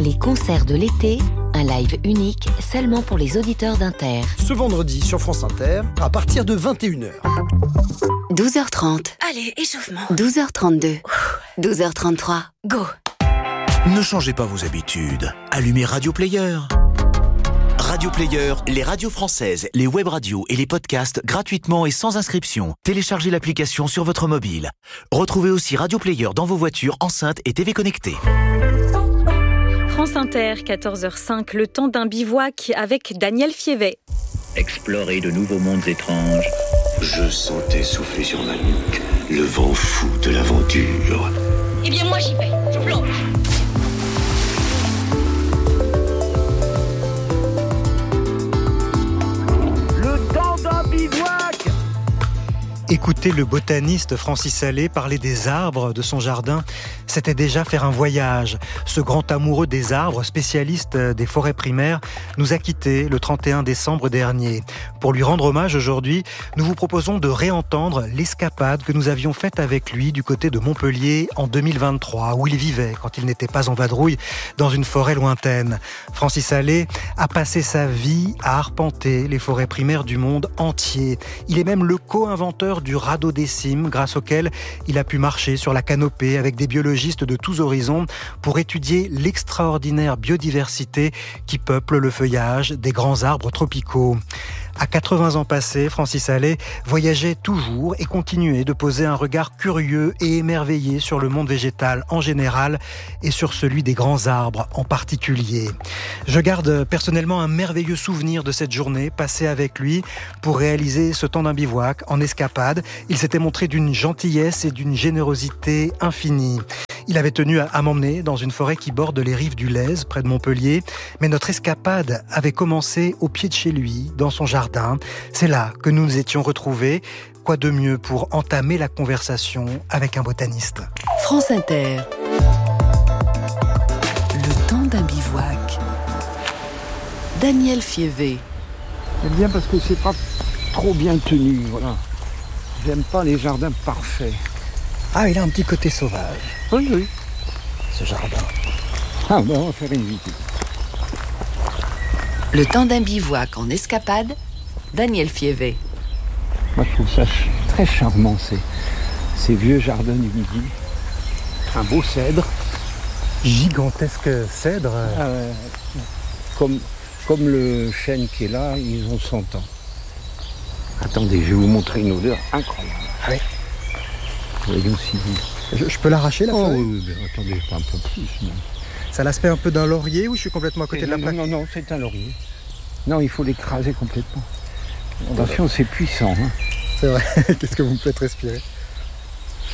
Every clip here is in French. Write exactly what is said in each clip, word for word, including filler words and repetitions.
Les concerts de l'été, un live unique seulement pour les auditeurs d'Inter. Ce vendredi sur France Inter, à partir de vingt et une heures. douze heures trente. Allez, échauffement. douze heures trente-deux. douze heures trente-trois. Go. Ne changez pas vos habitudes. Allumez Radio Player. Radio Player, les radios françaises, les web radios et les podcasts gratuitement et sans inscription. Téléchargez l'application sur votre mobile. Retrouvez aussi Radio Player dans vos voitures, enceintes et T V connectées. France Inter, quatorze heures cinq, le temps d'un bivouac avec Daniel Fievet. Explorer de nouveaux mondes étranges. Je sentais souffler sur ma nuque le vent fou de l'aventure. Eh bien moi j'y vais, je plonge. Le temps d'un bivouac. Écouter le botaniste Francis Allais parler des arbres de son jardin, c'était déjà faire un voyage. Ce grand amoureux des arbres, spécialiste des forêts primaires, nous a quittés le trente et un décembre dernier. Pour lui rendre hommage aujourd'hui, nous vous proposons de réentendre l'escapade que nous avions faite avec lui du côté de Montpellier en deux mille vingt-trois, où il vivait quand il n'était pas en vadrouille dans une forêt lointaine. Francis Allais a passé sa vie à arpenter les forêts primaires du monde entier. Il est même le co-inventeur du radeau des cimes, grâce auquel il a pu marcher sur la canopée avec des biologistes de tous horizons pour étudier l'extraordinaire biodiversité qui peuple le feuillage des grands arbres tropicaux. À quatre-vingts ans passés, Francis Allais voyageait toujours et continuait de poser un regard curieux et émerveillé sur le monde végétal en général et sur celui des grands arbres en particulier. Je garde personnellement un merveilleux souvenir de cette journée passée avec lui pour réaliser ce temps d'un bivouac en escapade. Il s'était montré d'une gentillesse et d'une générosité infinie. Il avait tenu à, à m'emmener dans une forêt qui borde les rives du Lez, près de Montpellier. Mais notre escapade avait commencé au pied de chez lui, dans son jardin. C'est là que nous nous étions retrouvés. Quoi de mieux pour entamer la conversation avec un botaniste ? France Inter. Le temps d'un bivouac. Daniel Fievet. J'aime bien parce que c'est pas trop bien tenu, voilà. J'aime pas les jardins parfaits. Ah, il a un petit côté sauvage. Oui, oui. Ce jardin. Ah, ben on va faire une visite. Le temps d'un bivouac en escapade, Daniel Fievet. Moi, je trouve ça ch- très charmant, ces, ces vieux jardins du Midi. Un beau cèdre. Gigantesque cèdre. Ah, ouais. Comme, comme le chêne qui est là, ils ont cent ans. Attendez, je vais vous montrer une odeur incroyable. Ah oui. Voyons si vous... Je, je peux l'arracher, la Oh feuille ? oui, oui, mais attendez, pas un peu plus. Non. Ça a l'aspect un peu d'un laurier ou je suis complètement à côté Et de la non, plaque ? non, non, c'est un laurier. Non, il faut l'écraser complètement. Attention, c'est puissant. Hein. C'est vrai. Qu'est-ce que vous me faites respirer ? Oula !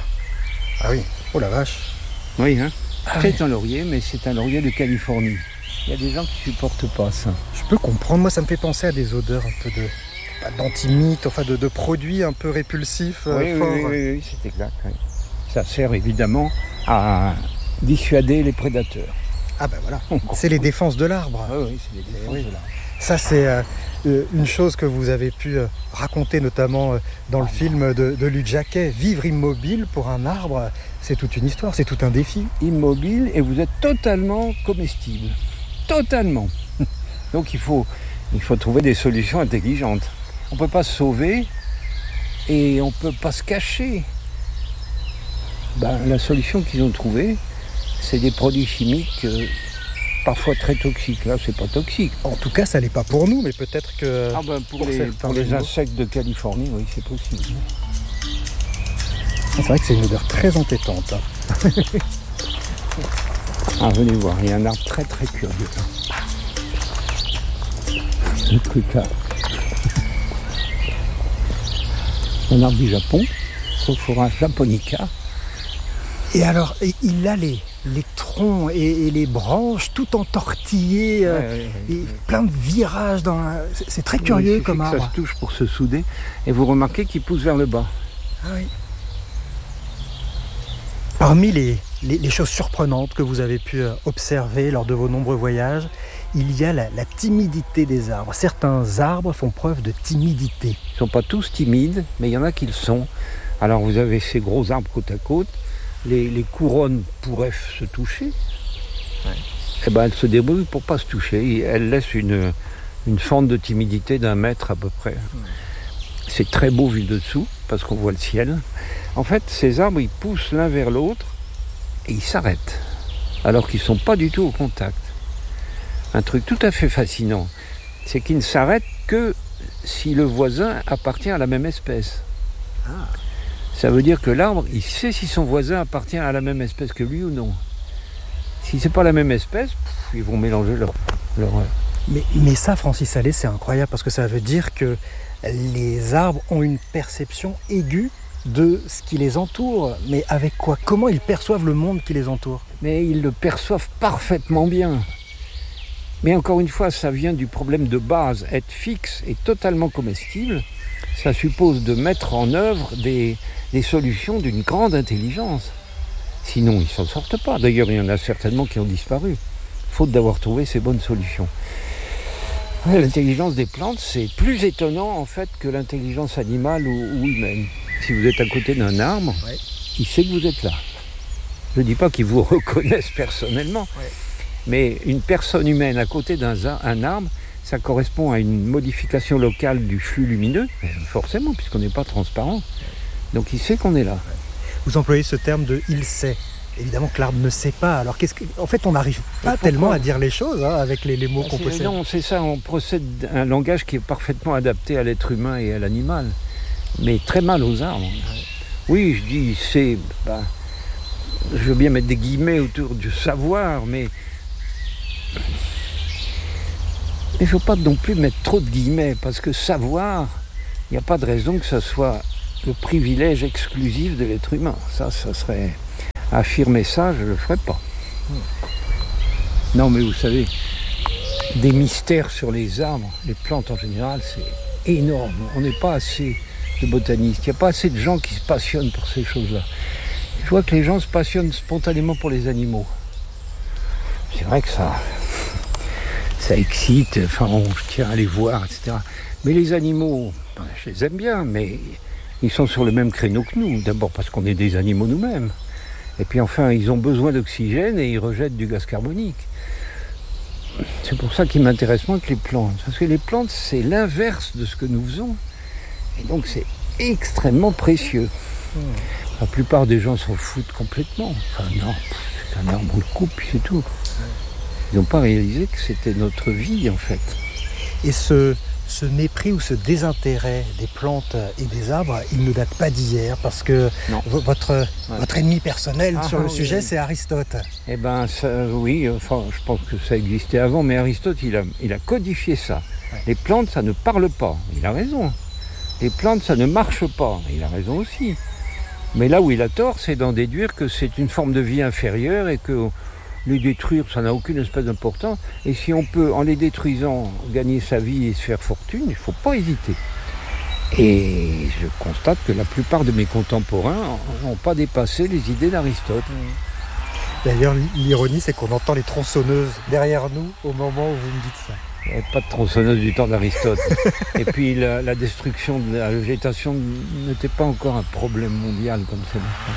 Ah oui. Oh la vache. Oui, hein. Ah c'est oui. un laurier, mais c'est un laurier de Californie. Il y a des gens qui supportent pas ça. Je peux comprendre. Moi, ça me fait penser à des odeurs un peu de... pas d'antimite, enfin de, de produits un peu répulsifs, euh, Oui, forts. oui, oui, oui, c'est exact. Oui. Ça sert évidemment à dissuader les prédateurs. Ah ben voilà. C'est les défenses de l'arbre. Oui, oui, c'est les défenses oui. de l'arbre. Ça, c'est euh, euh, une chose que vous avez pu euh, raconter notamment euh, dans le film de, de Luc Jacquet. Vivre immobile pour un arbre, c'est toute une histoire, c'est tout un défi. Immobile et vous êtes totalement comestible. Totalement. Donc il faut, il faut trouver des solutions intelligentes. On ne peut pas se sauver et on ne peut pas se cacher. Ben, la solution qu'ils ont trouvée, c'est des produits chimiques euh, parfois très toxiques. Là, c'est pas toxique. En tout cas, ça l'est pas pour nous, mais peut-être que Ah ben, pour, pour les, certains pour les animaux. insectes de Californie, oui, c'est possible. C'est vrai que c'est une odeur très entêtante. Hein. Ah, venez voir, il y a un arbre très très curieux. Le truc là. Un arbre du Japon, Sophora japonica. Et alors, et il a les, les troncs et, et les branches tout entortillés, euh, Ouais, ouais, ouais, et ouais. plein de virages. Dans la... c'est, c'est très curieux Il comme suffit que arbre. ça se touche pour se souder. Et vous remarquez qu'il pousse vers le bas. Ah oui. Parmi les, les, les choses surprenantes que vous avez pu euh, observer lors de vos nombreux voyages, il y a la, la timidité des arbres. Certains arbres font preuve de timidité. Ils ne sont pas tous timides, mais il y en a qui le sont. Alors vous avez ces gros arbres côte à côte. Les, les couronnes pourraient se toucher. ouais. eh ben, elle se débrouille pour pas se toucher. Elle laisse une, une fente de timidité d'un mètre à peu près. Ouais. C'est très beau vu de dessous, parce qu'on voit le ciel. En fait, ces arbres, ils poussent l'un vers l'autre et ils s'arrêtent, alors qu'ils ne sont pas du tout au contact. Un truc tout à fait fascinant, c'est qu'ils ne s'arrêtent que si le voisin appartient à la même espèce. Ah. Ça veut dire que l'arbre, il sait si son voisin appartient à la même espèce que lui ou non. Si c'est pas la même espèce, pff, ils vont mélanger leur... leur... Mais, mais ça, Francis Salé, c'est incroyable, parce que ça veut dire que les arbres ont une perception aiguë de ce qui les entoure. Mais avec quoi? Comment ils perçoivent le monde qui les entoure? Mais ils le perçoivent parfaitement bien. Mais encore une fois, ça vient du problème de base. Être fixe et totalement comestible, ça suppose de mettre en œuvre des, des solutions d'une grande intelligence. Sinon, ils ne s'en sortent pas. D'ailleurs, il y en a certainement qui ont disparu, faute d'avoir trouvé ces bonnes solutions. Ouais, l'intelligence des plantes, c'est plus étonnant en fait que l'intelligence animale ou, ou humaine. Si vous êtes à côté d'un arbre, ouais. il sait que vous êtes là. Je ne dis pas qu'ils vous reconnaissent personnellement, ouais. mais une personne humaine à côté d'un un arbre, ça correspond à une modification locale du flux lumineux, forcément, puisqu'on n'est pas transparent. Donc il sait qu'on est là. Vous employez ce terme de « il sait ». Évidemment que l'arbre ne sait pas. Alors qu'est-ce que... En fait, on n'arrive pas tellement à dire les choses hein, avec les, les mots ben, qu'on possède. Non, c'est ça. On procède d'un langage qui est parfaitement adapté à l'être humain et à l'animal, mais très mal aux arbres. Oui, je dis c'est... Ben, je veux bien mettre des guillemets autour du savoir, mais... Mais il ne faut pas non plus mettre trop de guillemets, parce que savoir, il n'y a pas de raison que ça soit le privilège exclusif de l'être humain. Ça, ça serait... Affirmer ça, je ne le ferai pas. Non, mais vous savez, des mystères sur les arbres, les plantes en général, c'est énorme. On n'est pas assez de botanistes, il n'y a pas assez de gens qui se passionnent pour ces choses-là. Je vois que les gens se passionnent spontanément pour les animaux. C'est vrai que ça, ça excite, enfin, on, je tiens à les voir, et cetera. Mais les animaux, ben, je les aime bien, mais ils sont sur le même créneau que nous. D'abord parce qu'on est des animaux nous-mêmes. Et puis enfin, ils ont besoin d'oxygène et ils rejettent du gaz carbonique. C'est pour ça qu'ils m'intéressent moins que les plantes. Parce que les plantes, c'est l'inverse de ce que nous faisons. Et donc, c'est extrêmement précieux. Mmh. La plupart des gens s'en foutent complètement. Enfin, non, c'est un arbre, on le coupe, puis c'est tout. Ils n'ont pas réalisé que c'était notre vie, en fait. Et ce... Ce mépris ou ce désintérêt des plantes et des arbres, il ne date pas d'hier, parce que v- votre, ouais. votre ennemi personnel ah, sur le oui, sujet, oui. c'est Aristote. Eh bien, oui, enfin, je pense que ça existait avant, mais Aristote, il a, il a codifié ça. Ouais. Les plantes, ça ne parle pas. Il a raison. Les plantes, ça ne marche pas. Il a raison aussi. Mais là où il a tort, c'est d'en déduire que c'est une forme de vie inférieure et que les détruire, ça n'a aucune espèce d'importance. Et si on peut, en les détruisant, gagner sa vie et se faire fortune, il ne faut pas hésiter. Et je constate que la plupart de mes contemporains n'ont pas dépassé les idées d'Aristote. D'ailleurs, l'ironie, c'est qu'on entend les tronçonneuses derrière nous au moment où vous me dites ça. Il n'y avait pas de tronçonneuse du temps d'Aristote. Et puis la, la destruction de la végétation n'était pas encore un problème mondial comme c'est maintenant.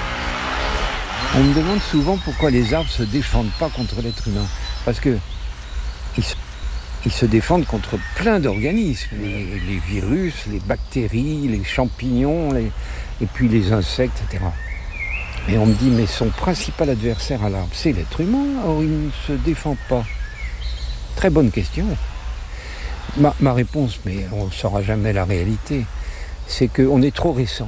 On me demande souvent pourquoi les arbres ne se défendent pas contre l'être humain. Parce que ils se, ils se défendent contre plein d'organismes. Les, les virus, les bactéries, les champignons, les, et puis les insectes, et cetera. Et on me dit, mais son principal adversaire à l'arbre, c'est l'être humain. Or, il ne se défend pas. Très bonne question. Ma, ma réponse, mais on ne saura jamais la réalité, c'est qu'on est trop récent.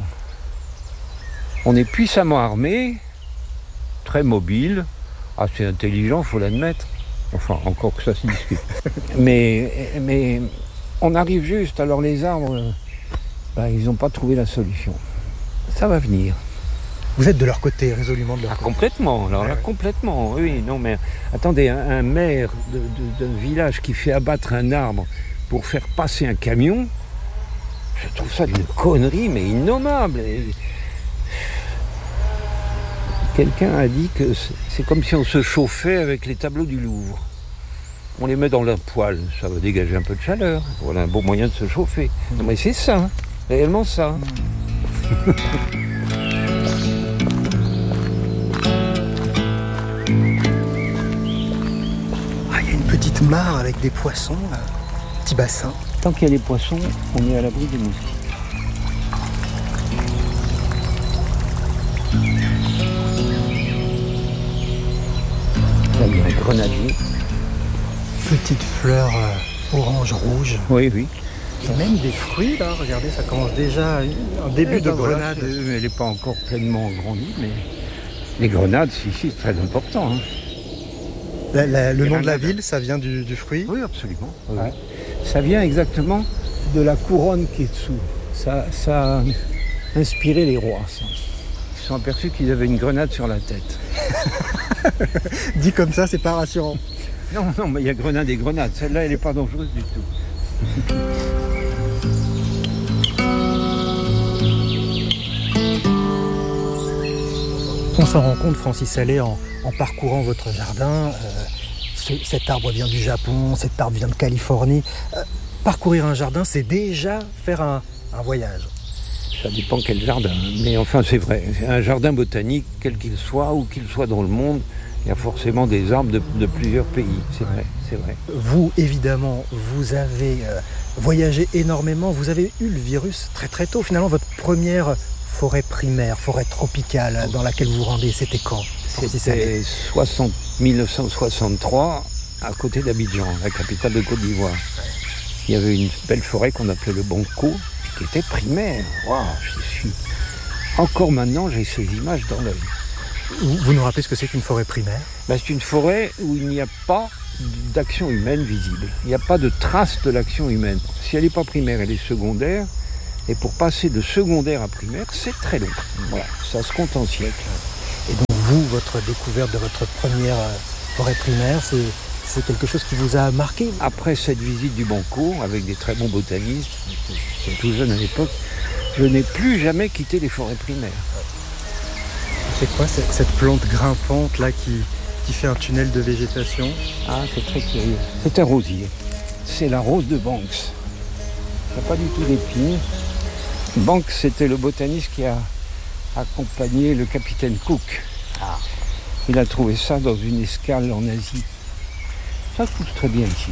On est puissamment armé, très mobile, assez intelligent, il faut l'admettre. Enfin, encore que ça se discute. mais, mais on arrive juste, alors les arbres, ben, ils n'ont pas trouvé la solution. Ça va venir. Vous êtes de leur côté, résolument de leur ah, côté. Complètement, alors là, ouais. complètement, oui. Non, mais attendez, un, un maire de, de, d'un village qui fait abattre un arbre pour faire passer un camion, je trouve ça d'une connerie, mais innommable. Et... Quelqu'un a dit que c'est comme si on se chauffait avec les tableaux du Louvre. On les met dans la poêle, ça va dégager un peu de chaleur. Voilà un bon moyen de se chauffer. Non mais c'est ça, réellement ça. petite mare avec des poissons, un petit bassin. Tant qu'il y a les poissons, on est à l'abri des moustiques. Là, il y a un grenadier. Petites fleurs euh, orange-rouge. Oui, oui. Et même des fruits, là, regardez, ça commence déjà un début de grenade. Elle n'est pas encore pleinement grandie, mais les grenades, ici, c'est très important. Hein. La, la, le nom de la ville, ça vient du, du fruit ? Oui, absolument. Oui. Ouais. Ça vient exactement de la couronne qui est dessous. Ça, ça a inspiré les rois, ça. Ils se sont aperçus qu'ils avaient une grenade sur la tête. Dit comme ça, c'est pas rassurant. Non, non, mais il y a grenade et grenade. Celle-là, elle n'est pas dangereuse du tout. On s'en rend compte, Francis Allais, en, en parcourant votre jardin. Euh, ce, cet arbre vient du Japon, cet arbre vient de Californie. Euh, parcourir un jardin, c'est déjà faire un, un voyage. Ça dépend quel jardin. Mais enfin, c'est vrai. Un jardin botanique, quel qu'il soit, ou qu'il soit dans le monde, il y a forcément des arbres de, de plusieurs pays. C'est vrai, c'est vrai. Vous, évidemment, vous avez euh, voyagé énormément. Vous avez eu le virus très très tôt. Finalement, votre première forêt primaire, forêt tropicale dans laquelle vous vous rendez, c'était quand ? C'était soixante, dix-neuf cent soixante-trois, à côté d'Abidjan, la capitale de Côte d'Ivoire. Il y avait une belle forêt qu'on appelait le Banco, qui était primaire. Waouh, je suis... Encore maintenant, j'ai ces images dans l'œil. Vous, vous nous rappelez ce que c'est qu'une forêt primaire ? Ben, c'est une forêt où il n'y a pas d'action humaine visible. Il n'y a pas de trace de l'action humaine. Si elle n'est pas primaire, elle est secondaire. Et pour passer de secondaire à primaire, c'est très long. Voilà, ça se compte en siècles. Et donc vous, votre découverte de votre première forêt primaire, c'est, c'est quelque chose qui vous a marqué ? Après cette visite du Banco, avec des très bons botanistes, j'étais tout jeune à l'époque, je n'ai plus jamais quitté les forêts primaires. C'est quoi cette, cette plante grimpante là qui, qui fait un tunnel de végétation ? Ah, c'est très curieux. C'est un rosier. C'est la rose de Banks. Il n'y a pas du tout d'épines. Banks, c'était le botaniste qui a accompagné le capitaine Cook. Ah. Il a trouvé ça dans une escale en Asie. Ça pousse très bien ici.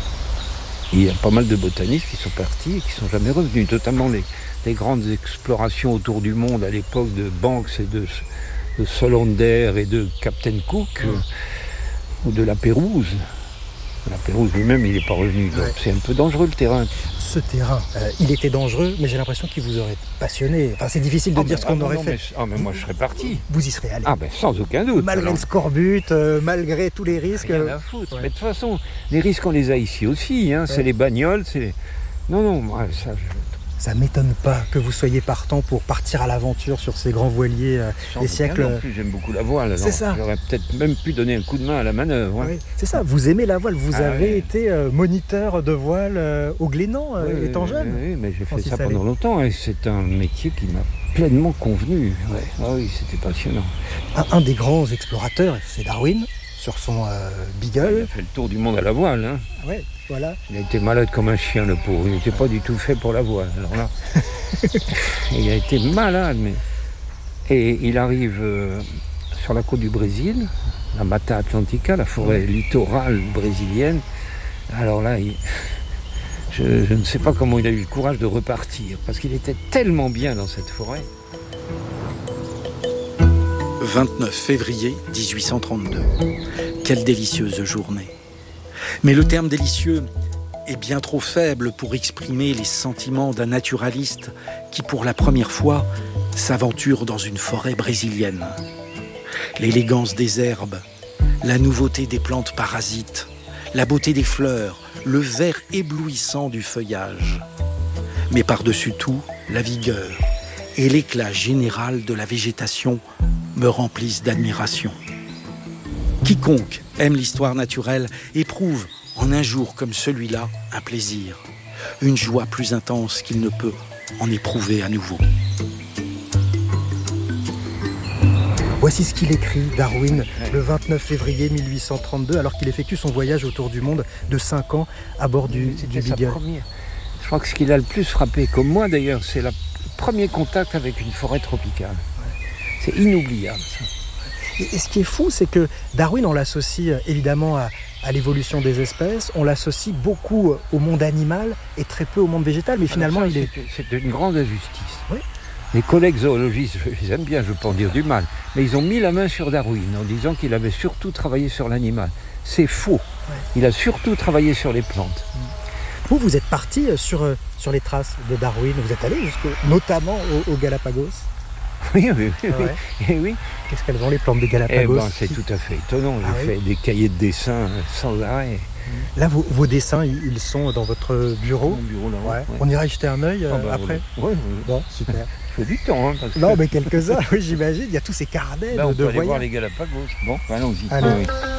Il y a pas mal de botanistes qui sont partis et qui ne sont jamais revenus, notamment les, les grandes explorations autour du monde à l'époque de Banks et de, de Solander et de Captain Cook, mmh. euh, ou de la Pérouse. La Pérouse lui-même, il n'est pas revenu, donc ouais. C'est un peu dangereux le terrain. Ce terrain, euh, il était dangereux, mais j'ai l'impression qu'il vous aurait passionné. Enfin, c'est difficile de oh, dire mais, ce qu'on ah, aurait non, fait. Mais, ah, mais moi, je serais parti. Vous y serez allé. Ah, ben sans aucun doute. Malgré alors. le scorbut, euh, malgré tous les risques. Rien à foutre. Ouais. Mais de toute façon, les risques, on les a ici aussi. Hein. Ouais. C'est les bagnoles, c'est les... Non, non, moi, ça... Je... Ça ne m'étonne pas que vous soyez partant pour partir à l'aventure sur ces grands voiliers euh, des siècles. En plus, j'aime beaucoup la voile. C'est ça. J'aurais peut-être même pu donner un coup de main à la manœuvre. Hein. Oui, c'est ça, vous aimez la voile. Vous ah, avez oui. été euh, moniteur de voile euh, au Glénan, euh, oui, étant jeune. Oui, mais j'ai fait ça pendant longtemps et c'est un métier qui m'a pleinement convenu. Ouais. Ah oui, c'était passionnant. Un, un des grands explorateurs, c'est Darwin, sur son euh, Beagle. Il a fait le tour du monde à la voile. Hein. Ouais, voilà. Il a été malade comme un chien, le pauvre. Il n'était pas du tout fait pour la voile. Alors là, il a été malade. Mais... Et il arrive euh, sur la côte du Brésil, la Mata Atlantica, la forêt mmh. littorale brésilienne. Alors là, il... je, je ne sais pas comment il a eu le courage de repartir, parce qu'il était tellement bien dans cette forêt. vingt-neuf février dix-huit cent trente-deux. Quelle délicieuse journée. Mais le terme délicieux est bien trop faible pour exprimer les sentiments d'un naturaliste qui, pour la première fois, s'aventure dans une forêt brésilienne. L'élégance des herbes, la nouveauté des plantes parasites, la beauté des fleurs, le vert éblouissant du feuillage. Mais par-dessus tout, la vigueur et l'éclat général de la végétation me remplissent d'admiration. Quiconque aime l'histoire naturelle éprouve, en un jour comme celui-là, un plaisir, une joie plus intense qu'il ne peut en éprouver à nouveau. Voici ce qu'il écrit, Darwin, le vingt-neuf février mille huit cent trente-deux, alors qu'il effectue son voyage autour du monde de cinq ans à bord du, du Beagle. Je crois que ce qui l'a le plus frappé, comme moi d'ailleurs, c'est le premier contact avec une forêt tropicale. C'est inoubliable, ça. Et ce qui est fou, c'est que Darwin, on l'associe évidemment à, à l'évolution des espèces, on l'associe beaucoup au monde animal et très peu au monde végétal, mais finalement Alors ça, il est... c'est, c'est une grande injustice. Oui. Les collègues zoologistes, je les aime bien, je ne veux pas en dire du mal, mais ils ont mis la main sur Darwin en disant qu'il avait surtout travaillé sur l'animal. C'est faux. Ouais. Il a surtout travaillé sur les plantes. Vous, vous êtes parti sur, sur les traces de Darwin, vous êtes allé jusqu'au, notamment aux, aux Galapagos. Oui, oui, oui. Ouais. oui. Et oui. Qu'est-ce qu'elles ont les plantes des Eh Galapagos? ben, c'est tout à fait étonnant. J'ai Ah oui. fait des cahiers de dessin sans arrêt. Là, vos, vos dessins, ils sont dans votre bureau. Mon bureau là-haut. Ouais. Ouais. On ira y jeter un œil euh, Ah bah, après. Oui, oui. Bon, super. Il faut du temps. Hein, parce que... Non, mais quelques-uns, oui, j'imagine. Il y a tous ces carnets Là, on de, peut de aller voir voyages. les Galapagos. Bon, allons-y. Allez. Oui, oui.